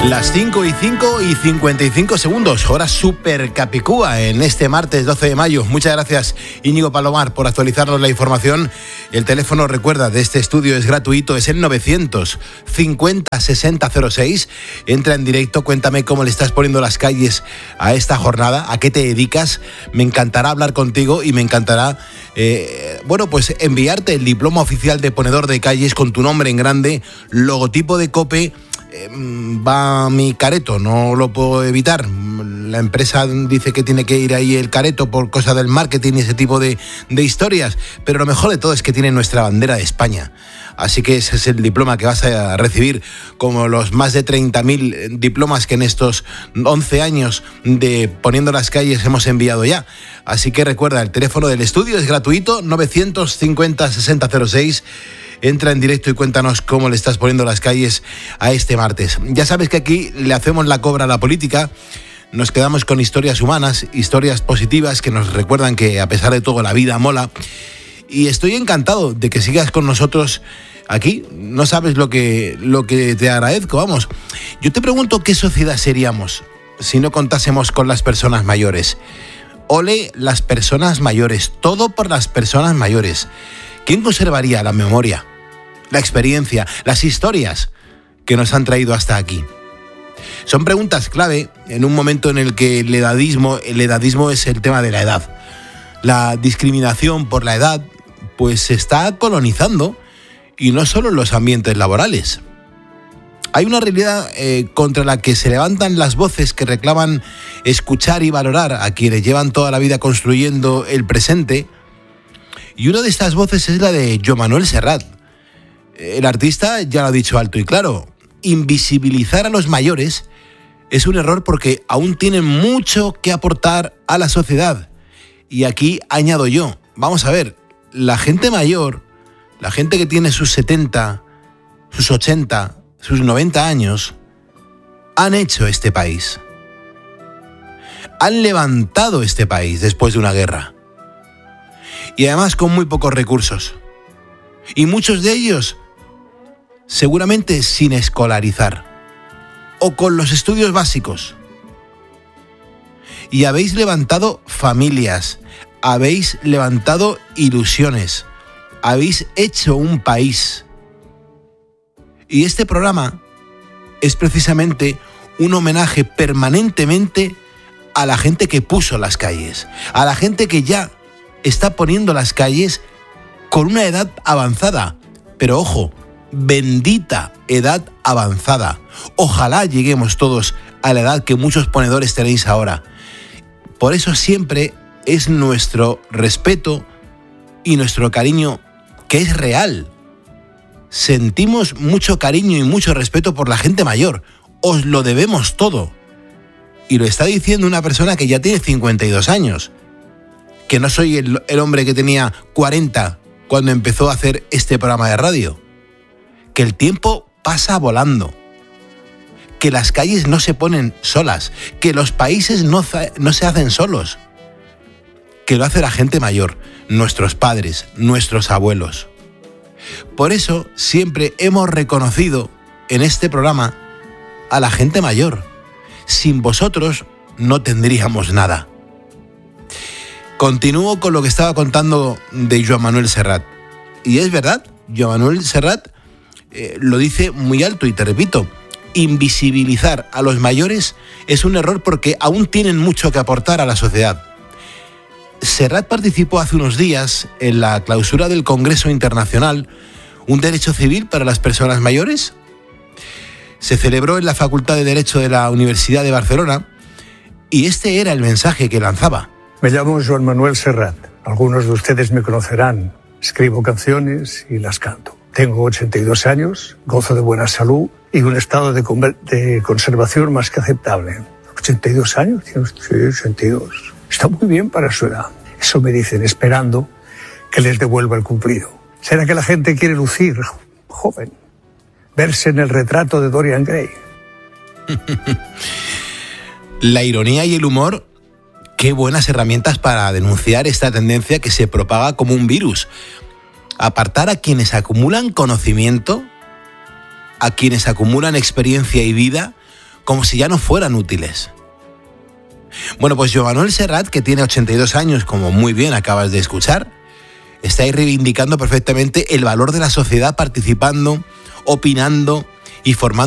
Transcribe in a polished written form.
Las 5:05:55, hora super capicúa en este martes 12 de mayo. Muchas gracias, Íñigo Palomar, por actualizarnos la información. El teléfono, recuerda, de este estudio es gratuito, es el 950-6006. Entra en directo, cuéntame cómo le estás poniendo las calles a esta jornada, a qué te dedicas. Me encantará hablar contigo y me encantará, pues enviarte el diploma oficial de ponedor de calles con tu nombre en grande, logotipo de COPE. Va mi careto, no lo puedo evitar. La empresa dice que tiene que ir ahí el careto por cosa del marketing y ese tipo de historias, pero lo mejor de todo es que tiene nuestra bandera de España. Así que ese es el diploma que vas a recibir, como los más de 30.000 diplomas que en estos 11 años de Poniendo las Calles hemos enviado ya. Así que recuerda, el teléfono del estudio es gratuito, 950-6006. Entra en directo y cuéntanos cómo le estás poniendo las calles a este martes. Ya sabes que aquí le hacemos la cobra a la política. Nos quedamos con historias humanas, historias positivas que nos recuerdan que a pesar de todo la vida mola. Y estoy encantado de que sigas con nosotros aquí. No sabes lo que te agradezco, vamos. Yo te pregunto qué sociedad seríamos si no contásemos con las personas mayores. Ole las personas mayores, todo por las personas mayores. ¿Quién conservaría la memoria, la experiencia, las historias que nos han traído hasta aquí? Son preguntas clave en un momento en el que el edadismo es el tema de la edad. La discriminación por la edad pues se está colonizando, y no solo en los ambientes laborales. Hay una realidad contra la que se levantan las voces que reclaman escuchar y valorar a quienes llevan toda la vida construyendo el presente. Y una de estas voces es la de Joan Manuel Serrat. El artista ya lo ha dicho alto y claro: invisibilizar a los mayores es un error porque aún tienen mucho que aportar a la sociedad. Y aquí añado yo, vamos a ver, la gente mayor, la gente que tiene sus 70, sus 80, sus 90 años, han hecho este país. Han levantado este país después de una guerra. Y además con muy pocos recursos. Y muchos de ellos seguramente sin escolarizar. O con los estudios básicos. Y habéis levantado familias. Habéis levantado ilusiones. Habéis hecho un país. Y este programa es precisamente un homenaje permanentemente a la gente que puso las calles. A la gente que ya está poniendo las calles con una edad avanzada. Pero ojo, bendita edad avanzada. Ojalá lleguemos todos a la edad que muchos ponedores tenéis ahora. Por eso siempre es nuestro respeto y nuestro cariño, que es real. Sentimos mucho cariño y mucho respeto por la gente mayor. Os lo debemos todo. Y lo está diciendo una persona que ya tiene 52 años. Que no soy el hombre que tenía 40 cuando empezó a hacer este programa de radio. Que el tiempo pasa volando. Que las calles no se ponen solas. Que los países no se hacen solos. Que lo hace la gente mayor, nuestros padres, nuestros abuelos. Por eso siempre hemos reconocido en este programa a la gente mayor. Sin vosotros no tendríamos nada. Continúo con lo que estaba contando de Joan Manuel Serrat. Y es verdad, Joan Manuel Serrat lo dice muy alto, y te repito, invisibilizar a los mayores es un error porque aún tienen mucho que aportar a la sociedad. Serrat participó hace unos días en la clausura del Congreso Internacional ¿Un derecho civil para las personas mayores? Se celebró en la Facultad de Derecho de la Universidad de Barcelona y este era el mensaje que lanzaba. Me llamo Joan Manuel Serrat. Algunos de ustedes me conocerán. Escribo canciones y las canto. Tengo 82 años, gozo de buena salud y un estado de conservación más que aceptable. ¿82 años? Sí, 82. Está muy bien para su edad. Eso me dicen, esperando que les devuelva el cumplido. ¿Será que la gente quiere lucir joven? Verse en el retrato de Dorian Gray. La ironía y el humor, qué buenas herramientas para denunciar esta tendencia que se propaga como un virus. Apartar a quienes acumulan conocimiento, a quienes acumulan experiencia y vida, como si ya no fueran útiles. Bueno, pues Joan Manuel Serrat, que tiene 82 años, como muy bien acabas de escuchar, está ahí reivindicando perfectamente el valor de la sociedad, participando, opinando y formando